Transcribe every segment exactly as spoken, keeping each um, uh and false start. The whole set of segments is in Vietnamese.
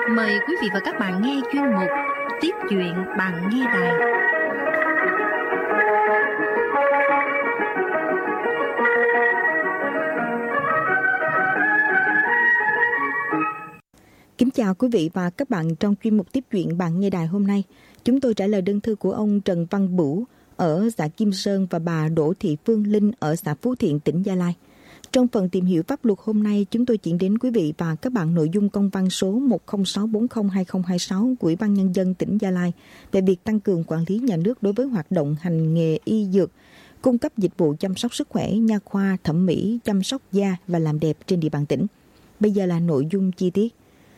Mời quý vị và các bạn nghe chuyên mục Tiếp chuyện bằng nghe đài. Kính chào quý vị và các bạn. Trong chuyên mục Tiếp chuyện bằng nghe đài hôm nay, chúng tôi trả lời đơn thư của ông Trần Văn Bửu ở xã Kim Sơn và bà Đỗ Thị Phương Linh ở xã Phú Thiện, tỉnh Gia Lai. Trong phần tìm hiểu pháp luật hôm nay, chúng tôi chuyển đến quý vị và các bạn nội dung công văn số một không sáu bốn không hai không hai sáu của Ủy ban Nhân dân tỉnh Gia Lai về việc tăng cường quản lý nhà nước đối với hoạt động hành nghề y dược, cung cấp dịch vụ chăm sóc sức khỏe, nha khoa, thẩm mỹ, chăm sóc da và làm đẹp trên địa bàn tỉnh. Bây giờ là nội dung chi tiết.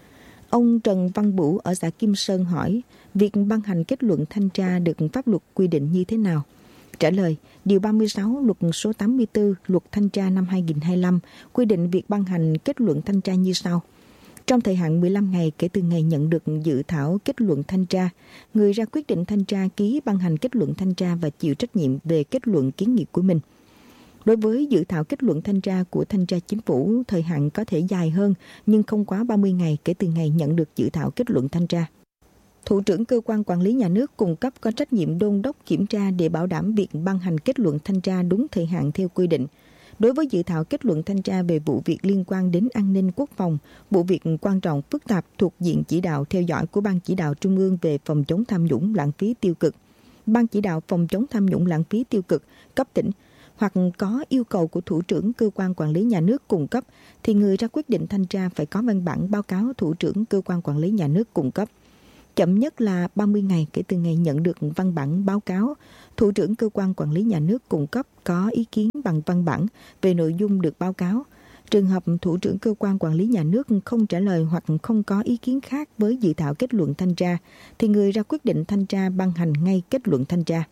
Ông Trần Văn Bửu ở xã Kim Sơn hỏi, việc ban hành kết luận thanh tra được pháp luật quy định như thế nào? Trả lời, Điều ba mươi sáu Luật số tám mươi tư Luật Thanh tra năm hai nghìn không trăm hai mươi lăm quy định việc ban hành kết luận thanh tra như sau. Trong thời hạn mười lăm ngày kể từ ngày nhận được dự thảo kết luận thanh tra, người ra quyết định thanh tra ký ban hành kết luận thanh tra và chịu trách nhiệm về kết luận kiến nghị của mình. Đối với dự thảo kết luận thanh tra của Thanh tra Chính phủ, thời hạn có thể dài hơn nhưng không quá ba mươi ngày kể từ ngày nhận được dự thảo kết luận thanh tra. Thủ trưởng cơ quan quản lý nhà nước cung cấp có trách nhiệm đôn đốc kiểm tra để bảo đảm việc ban hành kết luận thanh tra đúng thời hạn theo quy định. Đối với dự thảo kết luận thanh tra về vụ việc liên quan đến an ninh quốc phòng, vụ việc quan trọng phức tạp thuộc diện chỉ đạo theo dõi của Ban Chỉ đạo Trung ương về phòng chống tham nhũng lãng phí tiêu cực, Ban Chỉ đạo phòng chống tham nhũng lãng phí tiêu cực cấp tỉnh, hoặc có yêu cầu của thủ trưởng cơ quan quản lý nhà nước cung cấp, thì người ra quyết định thanh tra phải có văn bản báo cáo thủ trưởng cơ quan quản lý nhà nước cung cấp. Chậm nhất là ba mươi ngày kể từ ngày nhận được văn bản báo cáo, thủ trưởng cơ quan quản lý nhà nước cung cấp có ý kiến bằng văn bản về nội dung được báo cáo. Trường hợp thủ trưởng cơ quan quản lý nhà nước không trả lời hoặc không có ý kiến khác với dự thảo kết luận thanh tra, thì người ra quyết định thanh tra ban hành ngay kết luận thanh tra.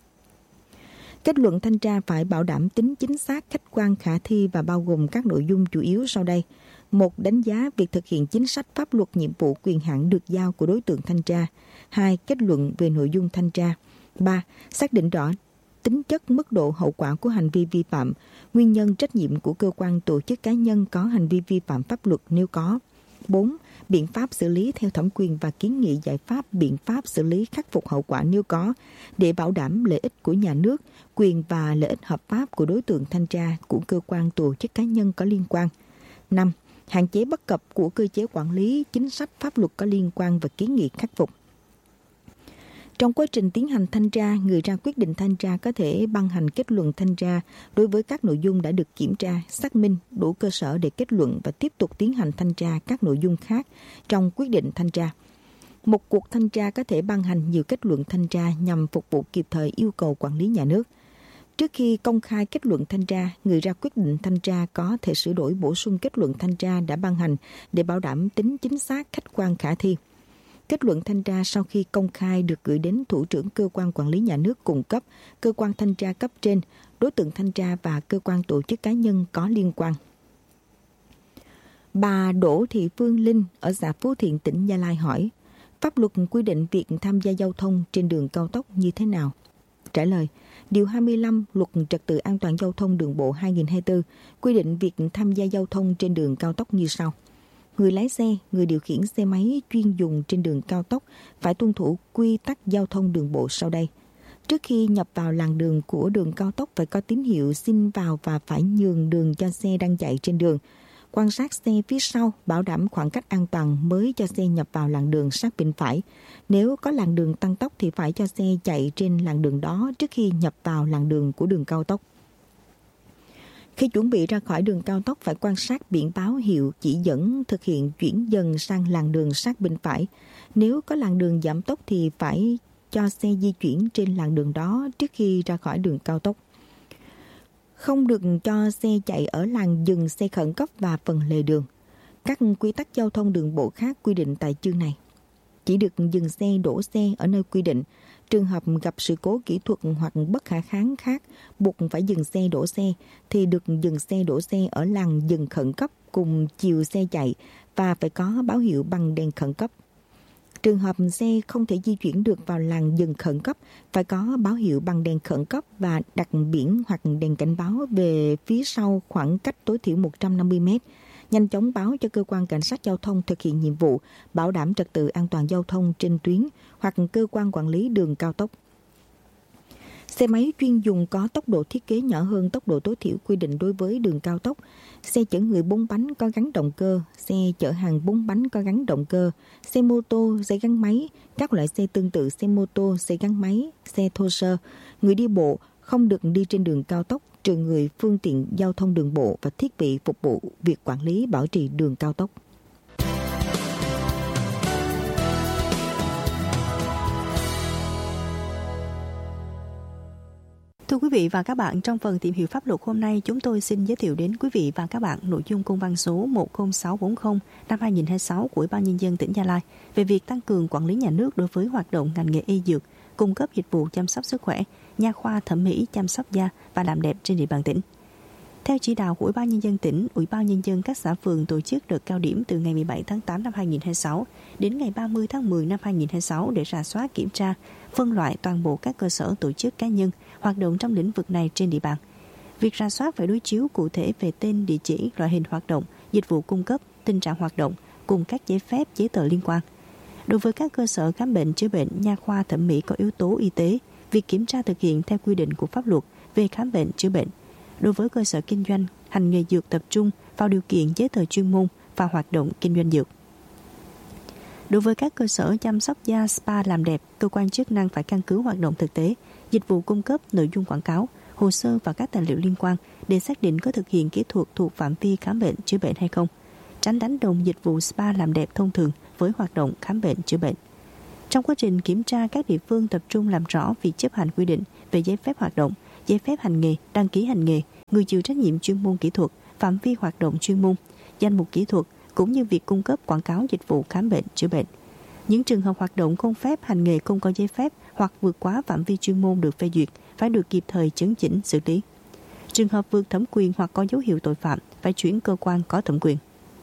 Kết luận thanh tra phải bảo đảm tính chính xác, khách quan, khả thi và bao gồm các nội dung chủ yếu sau đây. Một, đánh giá việc thực hiện chính sách, pháp luật, nhiệm vụ, quyền hạn được giao của đối tượng thanh tra. Hai, kết luận về nội dung thanh tra. Ba, xác định rõ tính chất, mức độ, hậu quả của hành vi vi phạm, nguyên nhân, trách nhiệm của cơ quan, tổ chức, cá nhân có hành vi vi phạm pháp luật nếu có. Bốn, biện pháp xử lý theo thẩm quyền và kiến nghị giải pháp, biện pháp xử lý khắc phục hậu quả nếu có, để bảo đảm lợi ích của nhà nước, quyền và lợi ích hợp pháp của đối tượng thanh tra, của cơ quan, tổ chức, cá nhân có liên quan. Năm, hạn chế bất cập của cơ chế quản lý, chính sách, pháp luật có liên quan và kiến nghị khắc phục. Trong quá trình tiến hành thanh tra, người ra quyết định thanh tra có thể ban hành kết luận thanh tra đối với các nội dung đã được kiểm tra, xác minh, đủ cơ sở để kết luận và tiếp tục tiến hành thanh tra các nội dung khác trong quyết định thanh tra. Một cuộc thanh tra có thể ban hành nhiều kết luận thanh tra nhằm phục vụ kịp thời yêu cầu quản lý nhà nước. Trước khi công khai kết luận thanh tra, người ra quyết định thanh tra có thể sửa đổi bổ sung kết luận thanh tra đã ban hành để bảo đảm tính chính xác, khách quan, khả thi. Kết luận thanh tra sau khi công khai được gửi đến thủ trưởng cơ quan quản lý nhà nước cung cấp, cơ quan thanh tra cấp trên, đối tượng thanh tra và cơ quan, tổ chức, cá nhân có liên quan. Bà Đỗ Thị Phương Linh ở xã Phú Thiện, tỉnh Gia Lai hỏi, pháp luật quy định việc tham gia giao thông trên đường cao tốc như thế nào? Trả lời, Điều hai mươi lăm Luật Trật tự an toàn giao thông đường bộ hai nghìn không trăm hai mươi tư quy định việc tham gia giao thông trên đường cao tốc như sau. Người lái xe, người điều khiển xe máy chuyên dùng trên đường cao tốc phải tuân thủ quy tắc giao thông đường bộ sau đây. Trước khi nhập vào làn đường của đường cao tốc phải có tín hiệu xin vào và phải nhường đường cho xe đang chạy trên đường. Quan sát xe phía sau, bảo đảm khoảng cách an toàn mới cho xe nhập vào làn đường sát bên phải. Nếu có làn đường tăng tốc thì phải cho xe chạy trên làn đường đó trước khi nhập vào làn đường của đường cao tốc. Khi chuẩn bị ra khỏi đường cao tốc phải quan sát biển báo hiệu chỉ dẫn thực hiện chuyển dần sang làn đường sát bên phải. Nếu có làn đường giảm tốc thì phải cho xe di chuyển trên làn đường đó trước khi ra khỏi đường cao tốc. Không được cho xe chạy ở làn dừng xe khẩn cấp và phần lề đường. Các quy tắc giao thông đường bộ khác quy định tại chương này. Chỉ được dừng xe, đổ xe ở nơi quy định. Trường hợp gặp sự cố kỹ thuật hoặc bất khả kháng khác buộc phải dừng xe, đổ xe thì được dừng xe, đổ xe ở làn dừng khẩn cấp cùng chiều xe chạy và phải có báo hiệu bằng đèn khẩn cấp. Trường hợp xe không thể di chuyển được vào làn dừng khẩn cấp phải có báo hiệu bằng đèn khẩn cấp và đặt biển hoặc đèn cảnh báo về phía sau khoảng cách tối thiểu một trăm năm mươi mét. nhanh chóng báo cho cơ quan cảnh sát giao thông thực hiện nhiệm vụ bảo đảm trật tự an toàn giao thông trên tuyến hoặc cơ quan quản lý đường cao tốc. Xe máy chuyên dùng có tốc độ thiết kế nhỏ hơn tốc độ tối thiểu quy định đối với đường cao tốc, xe chở người bốn bánh có gắn động cơ, xe chở hàng bốn bánh có gắn động cơ, xe mô tô, xe gắn máy, các loại xe tương tự xe mô tô, xe gắn máy, xe thô sơ, người đi bộ không được đi trên đường cao tốc trừ người phương tiện giao thông đường bộ và thiết bị phục vụ việc quản lý bảo trì đường cao tốc. Thưa quý vị và các bạn, trong phần tìm hiểu pháp luật hôm nay, chúng tôi xin giới thiệu đến quý vị và các bạn nội dung công văn số một không sáu bốn không năm hai nghìn không trăm hai mươi sáu của Ủy ban Nhân dân tỉnh Gia Lai về việc tăng cường quản lý nhà nước đối với hoạt động ngành nghề y dược, cung cấp dịch vụ chăm sóc sức khỏe, nha khoa, thẩm mỹ, chăm sóc da và làm đẹp trên địa bàn tỉnh. Theo chỉ đạo của Ủy ban Nhân dân tỉnh, Ủy ban Nhân dân các xã phường tổ chức đợt cao điểm từ ngày mười bảy tháng tám năm hai nghìn không trăm hai mươi sáu đến ngày ba mươi tháng mười năm hai nghìn không trăm hai mươi sáu để rà soát kiểm tra, phân loại toàn bộ các cơ sở tổ chức cá nhân hoạt động trong lĩnh vực này trên địa bàn. Việc rà soát phải đối chiếu cụ thể về tên, địa chỉ, loại hình hoạt động, dịch vụ cung cấp, tình trạng hoạt động cùng các giấy phép, giấy tờ liên quan. Đối với các cơ sở khám bệnh, chữa bệnh, nha khoa, thẩm mỹ có yếu tố y tế, việc kiểm tra thực hiện theo quy định của pháp luật về khám bệnh, chữa bệnh. Đối với cơ sở kinh doanh, hành nghề dược tập trung vào điều kiện giấy tờ chuyên môn và hoạt động kinh doanh dược. Đối với các cơ sở chăm sóc da, spa, làm đẹp, cơ quan chức năng phải căn cứ hoạt động thực tế, dịch vụ cung cấp, nội dung quảng cáo, hồ sơ và các tài liệu liên quan để xác định có thực hiện kỹ thuật thuộc phạm vi khám bệnh, chữa bệnh hay không, tránh đánh đồng dịch vụ spa làm đẹp thông thường với hoạt động khám bệnh, chữa bệnh. Trong quá trình kiểm tra, các địa phương tập trung làm rõ việc chấp hành quy định về giấy phép hoạt động, giấy phép hành nghề, đăng ký hành nghề, người chịu trách nhiệm chuyên môn kỹ thuật, phạm vi hoạt động chuyên môn, danh mục kỹ thuật, cũng như việc cung cấp quảng cáo dịch vụ khám bệnh, chữa bệnh. Những trường hợp hoạt động không phép, hành nghề không có giấy phép hoặc vượt quá phạm vi chuyên môn được phê duyệt phải được kịp thời chấn chỉnh xử lý. Trường hợp vượt thẩm quyền hoặc có dấu hiệu tội phạm phải chuyển cơ quan có thẩm quyền.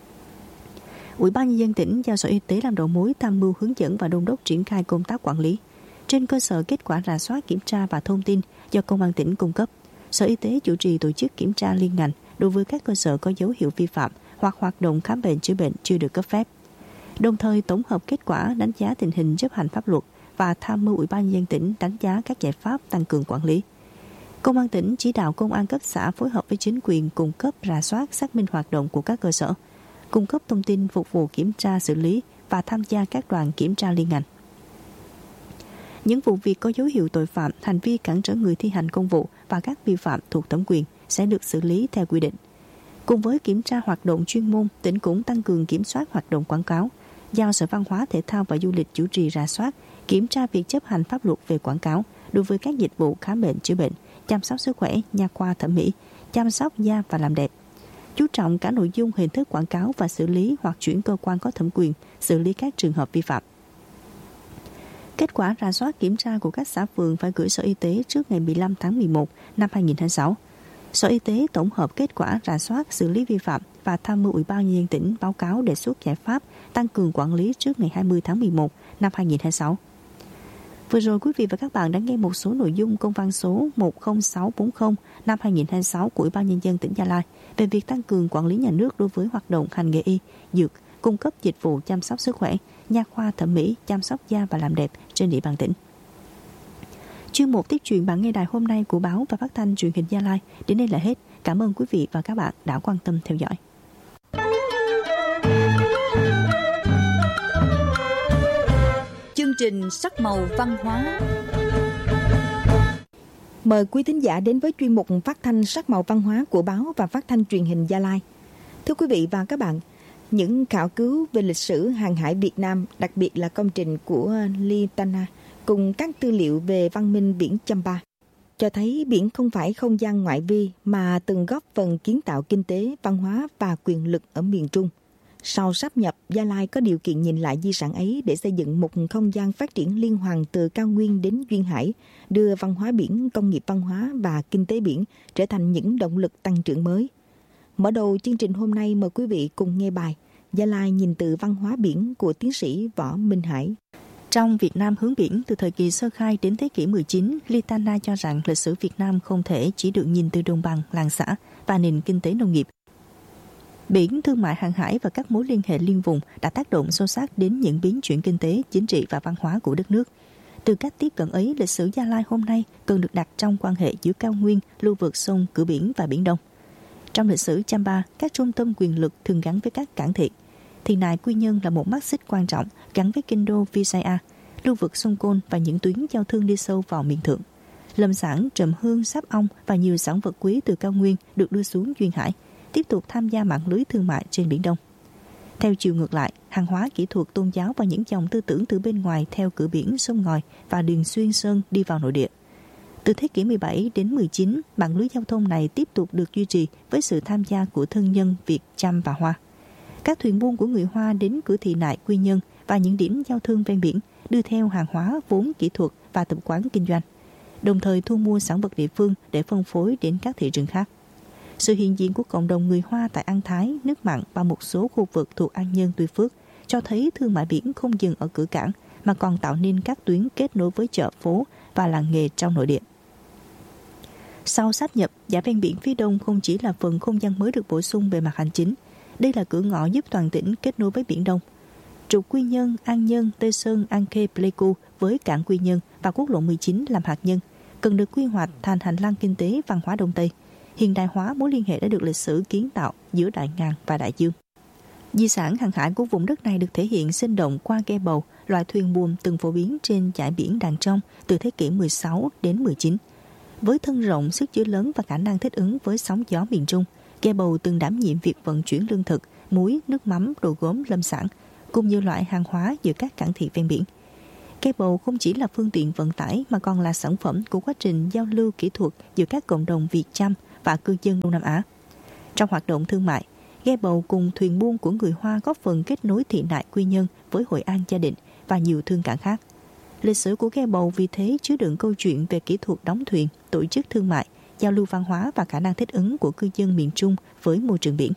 Ủy ban Nhân dân tỉnh giao Sở Y tế làm đầu mối tham mưu hướng dẫn và đôn đốc triển khai công tác quản lý. Trên cơ sở kết quả rà soát, kiểm tra và thông tin do Công an tỉnh cung cấp, Sở Y tế chủ trì tổ chức kiểm tra liên ngành đối với các cơ sở có dấu hiệu vi phạm hoặc hoạt động khám bệnh chữa bệnh chưa được cấp phép. Đồng thời tổng hợp kết quả đánh giá tình hình chấp hành pháp luật và tham mưu Ủy ban Nhân dân tỉnh đánh giá các giải pháp tăng cường quản lý. Công an tỉnh chỉ đạo công an cấp xã phối hợp với chính quyền cung cấp rà soát, xác minh hoạt động của các cơ sở, cung cấp thông tin phục vụ kiểm tra xử lý và tham gia các đoàn kiểm tra liên ngành. Những vụ việc có dấu hiệu tội phạm, hành vi cản trở người thi hành công vụ và các vi phạm thuộc thẩm quyền sẽ được xử lý theo quy định. Cùng với kiểm tra hoạt động chuyên môn, tỉnh cũng tăng cường kiểm soát hoạt động quảng cáo, giao Sở Văn hóa, Thể thao và Du lịch chủ trì rà soát, kiểm tra việc chấp hành pháp luật về quảng cáo đối với các dịch vụ khám bệnh, chữa bệnh, chăm sóc sức khỏe, nha khoa, thẩm mỹ, chăm sóc da và làm đẹp. Chú trọng cả nội dung, hình thức quảng cáo và xử lý hoặc chuyển cơ quan có thẩm quyền xử lý các trường hợp vi phạm. Kết quả rà soát kiểm tra của các xã phường phải gửi Sở Y tế trước ngày mười lăm tháng mười một năm hai nghìn không trăm hai mươi sáu. Sở Y tế tổng hợp kết quả rà soát, xử lý vi phạm và tham mưu Ủy ban Nhân dân tỉnh báo cáo đề xuất giải pháp tăng cường quản lý trước ngày hai mươi tháng mười một năm hai nghìn không trăm hai mươi sáu. Vừa rồi quý vị và các bạn đã nghe một số nội dung công văn số một không sáu bốn không năm hai nghìn không trăm hai mươi sáu của Ủy ban Nhân dân tỉnh Gia Lai về việc tăng cường quản lý nhà nước đối với hoạt động hành nghề y, dược, cung cấp dịch vụ chăm sóc sức khỏe, nha khoa, thẩm mỹ, chăm sóc da và làm đẹp trên địa bàn tỉnh. Chuyên mục tiếp chuyện bạn nghe đài hôm nay của báo và phát thanh truyền hình Gia Lai đến đây là hết. Cảm ơn quý vị và các bạn đã quan tâm theo dõi. Chương trình sắc màu văn hóa. Mời quý thính giả đến với chuyên mục phát thanh sắc màu văn hóa của báo và phát thanh truyền hình Gia Lai. Thưa quý vị và các bạn, những khảo cứu về lịch sử hàng hải Việt Nam, đặc biệt là công trình của Litana, cùng các tư liệu về văn minh biển Champa, cho thấy biển không phải không gian ngoại vi mà từng góp phần kiến tạo kinh tế, văn hóa và quyền lực ở miền Trung. Sau sáp nhập, Gia Lai có điều kiện nhìn lại di sản ấy để xây dựng một không gian phát triển liên hoàn từ cao nguyên đến duyên hải, đưa văn hóa biển, công nghiệp văn hóa và kinh tế biển trở thành những động lực tăng trưởng mới. Mở đầu chương trình hôm nay, mời quý vị cùng nghe bài Gia Lai nhìn từ văn hóa biển của tiến sĩ Võ Minh Hải. Trong Việt Nam hướng biển từ thời kỳ sơ khai đến thế kỷ mười chín, Litana cho rằng lịch sử Việt Nam không thể chỉ được nhìn từ đồng bằng, làng xã và nền kinh tế nông nghiệp. Biển, thương mại, hàng hải và các mối liên hệ liên vùng đã tác động sâu sắc đến những biến chuyển kinh tế, chính trị và văn hóa của đất nước. Từ cách tiếp cận ấy, lịch sử Gia Lai hôm nay cần được đặt trong quan hệ giữa cao nguyên, lưu vực sông, cửa biển và Biển Đông. Trong lịch sử Champa, các trung tâm quyền lực thường gắn với các cảng thị. Thị nại Quy Nhơn là một mắt xích quan trọng gắn với kinh đô Visaya, lưu vực sông Côn và những tuyến giao thương đi sâu vào miền thượng. Lâm sản, trầm hương, sáp ong và nhiều sản vật quý từ cao nguyên được đưa xuống duyên hải, tiếp tục tham gia mạng lưới thương mại trên Biển Đông. Theo chiều ngược lại, hàng hóa, kỹ thuật, tôn giáo và những dòng tư tưởng từ bên ngoài theo cửa biển, sông ngòi và đường xuyên sơn đi vào nội địa. Từ thế kỷ mười bảy đến mười chín, mạng lưới giao thông này tiếp tục được duy trì với sự tham gia của thân nhân Việt, Chăm và Hoa. Các thuyền buôn của người Hoa đến cửa thị nại Quy Nhơn và những điểm giao thương ven biển đưa theo hàng hóa, vốn, kỹ thuật và tập quán kinh doanh, đồng thời thu mua sản vật địa phương để phân phối đến các thị trường khác. Sự hiện diện của cộng đồng người Hoa tại An Thái, nước Mặn và một số khu vực thuộc An Nhơn, Tuy Phước cho thấy thương mại biển không dừng ở cửa cảng mà còn tạo nên các tuyến kết nối với chợ phố và làng nghề trong nội địa. Sau sáp nhập, dải ven biển phía đông không chỉ là phần không gian mới được bổ sung về mặt hành chính, đây là cửa ngõ giúp toàn tỉnh kết nối với Biển Đông. Trục Quy Nhơn, An Nhơn, Tây Sơn, An Khê, Pleiku với cảng Quy Nhơn và quốc lộ mười chín làm hạt nhân cần được quy hoạch thành hành lang kinh tế văn hóa Đông Tây. Hiện đại hóa mối liên hệ đã được lịch sử kiến tạo giữa Đại Ngàn và Đại Dương. Di sản hàng hải của vùng đất này được thể hiện sinh động qua ghe bầu, loại thuyền buồm từng phổ biến trên dải biển Đàng Trong từ thế kỷ mười sáu đến mười chín. Với thân rộng, sức chứa lớn và khả năng thích ứng với sóng gió miền Trung, ghe bầu từng đảm nhiệm việc vận chuyển lương thực, muối, nước mắm, đồ gốm, lâm sản cùng nhiều loại hàng hóa giữa các cảng thị ven biển. Ghe bầu không chỉ là phương tiện vận tải mà còn là sản phẩm của quá trình giao lưu kỹ thuật giữa các cộng đồng Việt Chăm và cư dân Đông Nam Á. Trong hoạt động thương mại, ghe bầu cùng thuyền buôn của người Hoa góp phần kết nối thị nại Quy Nhơn với Hội An, Gia Định và nhiều thương cảng khác. Lịch sử của ghe bầu vì thế chứa đựng câu chuyện về kỹ thuật đóng thuyền, tổ chức thương mại, giao lưu văn hóa và khả năng thích ứng của cư dân miền Trung với môi trường biển.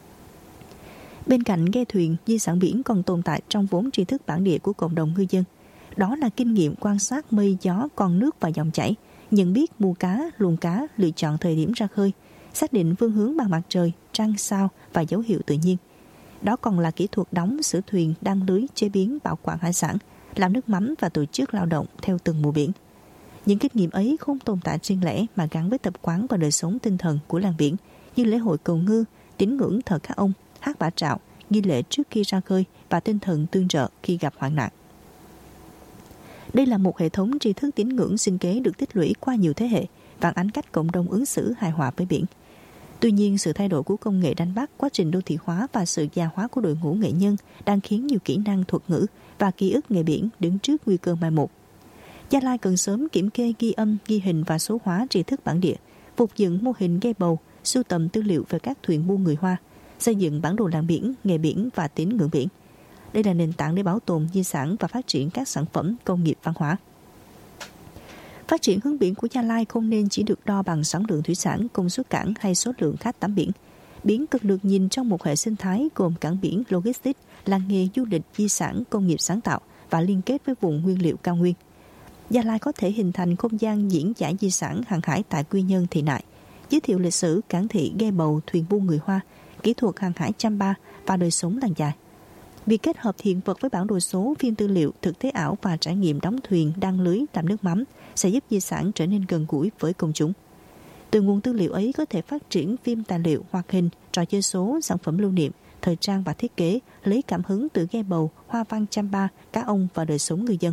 Bên cạnh ghe thuyền, di sản biển còn tồn tại trong vốn tri thức bản địa của cộng đồng ngư dân. Đó là kinh nghiệm quan sát mây gió, con nước và dòng chảy, nhận biết mùa cá, luồng cá, lựa chọn thời điểm ra khơi, xác định phương hướng bằng mặt trời, trăng, sao và dấu hiệu tự nhiên. Đó còn là kỹ thuật đóng, sửa thuyền, đăng lưới, chế biến, bảo quản hải sản, làm nước mắm và tổ chức lao động theo từng mùa biển. Những kinh nghiệm ấy không tồn tại riêng lẻ mà gắn với tập quán và đời sống tinh thần của làng biển, như lễ hội cầu ngư, tín ngưỡng thờ các ông, hát bả trạo, nghi lễ trước khi ra khơi và tinh thần tương trợ khi gặp hoạn nạn. Đây là một hệ thống tri thức tín ngưỡng sinh kế được tích lũy qua nhiều thế hệ, phản ánh cách cộng đồng ứng xử hài hòa với biển. Tuy nhiên, sự thay đổi của công nghệ đánh bắt, quá trình đô thị hóa và sự già hóa của đội ngũ nghệ nhân đang khiến nhiều kỹ năng thuật ngữ và ký ức nghề biển đứng trước nguy cơ mai một. Gia Lai cần sớm kiểm kê, ghi âm, ghi hình và số hóa tri thức bản địa, phục dựng mô hình ghe bầu, sưu tầm tư liệu về các thuyền buôn người Hoa, xây dựng bản đồ làng biển, nghề biển và tín ngưỡng biển. Đây là nền tảng để bảo tồn di sản và phát triển các sản phẩm công nghiệp văn hóa. Phát triển hướng biển của Gia Lai không nên chỉ được đo bằng sản lượng thủy sản, công suất cảng hay số lượng khách tắm biển. Biển cần được nhìn trong một hệ sinh thái gồm cảng biển, logistics, làng nghề, du lịch, di sản, công nghiệp sáng tạo và liên kết với vùng nguyên liệu cao nguyên. Gia Lai có thể hình thành không gian diễn giải di sản hàng hải tại Quy Nhơn, thị nại, giới thiệu lịch sử cảng thị, ghe bầu, thuyền buôn người Hoa, kỹ thuật hàng hải Champa và đời sống làng dài. Việc kết hợp hiện vật với bản đồ số, phim tư liệu, thực tế ảo và trải nghiệm đóng thuyền, đăng lưới, làm nước mắm sẽ giúp di sản trở nên gần gũi với công chúng. Từ nguồn tư liệu ấy có thể phát triển phim tài liệu, hoạt hình, trò chơi số, sản phẩm lưu niệm, thời trang và thiết kế, lấy cảm hứng từ ghe bầu, hoa văn Champa, cá ông và đời sống người dân.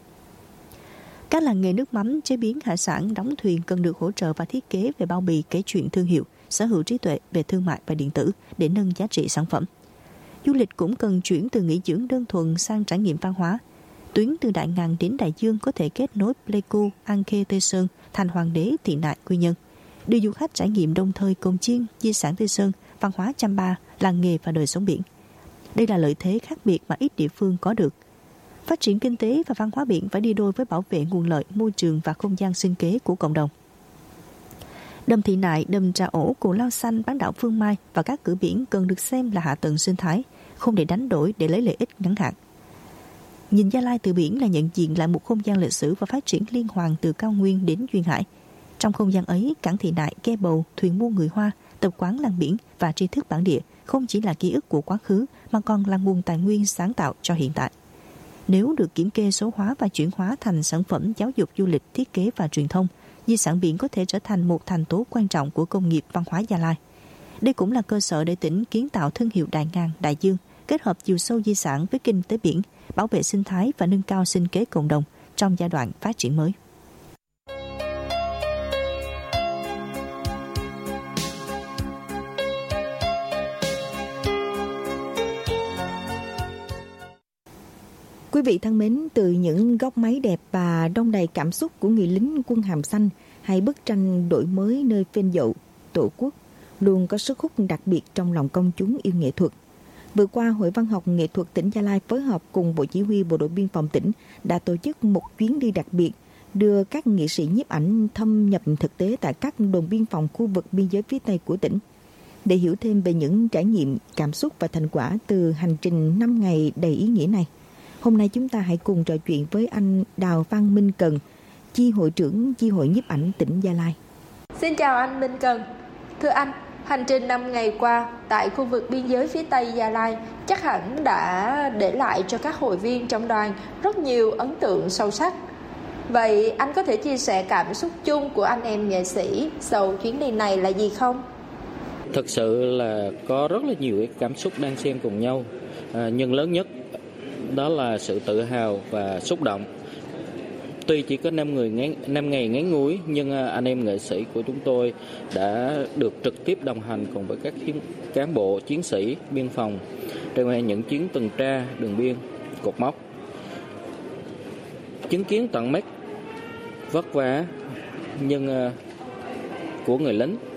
Các làng nghề nước mắm, chế biến hải sản, đóng thuyền cần được hỗ trợ và thiết kế về bao bì, kể chuyện thương hiệu, sở hữu trí tuệ về thương mại và điện tử để nâng giá trị sản phẩm. Du lịch cũng cần chuyển từ nghỉ dưỡng đơn thuần sang trải nghiệm văn hóa. Tuyến từ Đại Ngàn đến Đại Dương có thể kết nối Pleiku, An Khê, Tây Sơn, thành Hoàng Đế, thị nại Quy Nhơn, đưa du khách trải nghiệm đồng thời cồng chiêng, di sản Tây Sơn, văn hóa Champa, làng nghề và đời sống biển. Đây là lợi thế khác biệt mà ít địa phương có được. Phát triển kinh tế và văn hóa biển phải đi đôi với bảo vệ nguồn lợi, môi trường và không gian sinh kế của cộng đồng. Đầm thị nại, đầm Trà Ổ, Cù Lao Xanh, bán đảo Phương Mai và các cửa biển cần được xem là hạ tầng sinh thái, không để đánh đổi để lấy lợi ích ngắn hạn. Nhìn Gia Lai từ biển là nhận diện lại một không gian lịch sử và phát triển liên hoàn từ cao nguyên đến duyên hải. Trong không gian ấy, cảng thị nại, ghe bầu, thuyền buôn người Hoa, tập quán làng biển và tri thức bản địa không chỉ là ký ức của quá khứ mà còn là nguồn tài nguyên sáng tạo cho hiện tại. Nếu được kiểm kê, số hóa và chuyển hóa thành sản phẩm giáo dục, du lịch, thiết kế và truyền thông, di sản biển có thể trở thành một thành tố quan trọng của công nghiệp văn hóa Gia Lai. Đây cũng là cơ sở để tỉnh kiến tạo thương hiệu Đại Ngàn, Đại Dương, kết hợp chiều sâu di sản với kinh tế biển, bảo vệ sinh thái và nâng cao sinh kế cộng đồng trong giai đoạn phát triển mới. Quý vị thân mến, từ những góc máy đẹp và đong đầy cảm xúc của người lính quân hàm xanh hay bức tranh đổi mới nơi phên dậu, Tổ quốc luôn có sức hút đặc biệt trong lòng công chúng yêu nghệ thuật. Vừa qua, Hội Văn học Nghệ thuật tỉnh Gia Lai phối hợp cùng Bộ Chỉ huy Bộ đội Biên phòng tỉnh đã tổ chức một chuyến đi đặc biệt đưa các nghệ sĩ nhiếp ảnh thâm nhập thực tế tại các đồn biên phòng khu vực biên giới phía Tây của tỉnh. Để hiểu thêm về những trải nghiệm, cảm xúc và thành quả từ hành trình năm ngày đầy ý nghĩa này, hôm nay chúng ta hãy cùng trò chuyện với anh Đào Văn Minh Cần, chi hội trưởng chi hội nhiếp ảnh tỉnh Gia Lai. Xin chào anh Minh Cần. Thưa anh, hành trình năm ngày qua tại khu vực biên giới phía Tây Gia Lai chắc hẳn đã để lại cho các hội viên trong đoàn rất nhiều ấn tượng sâu sắc. Vậy anh có thể chia sẻ cảm xúc chung của anh em nghệ sĩ sau chuyến đi này là gì không? Thực sự là có rất là nhiều cảm xúc đang xen cùng nhau, à, nhưng lớn nhất đó là sự tự hào và xúc động. Tuy chỉ có năm người ngắn, năm ngày ngắn ngủi, nhưng anh em nghệ sĩ của chúng tôi đã được trực tiếp đồng hành cùng với các cán bộ chiến sĩ biên phòng trong những chuyến tuần tra đường biên, cột mốc, chứng kiến tận mắt vất vả nhưng của người lính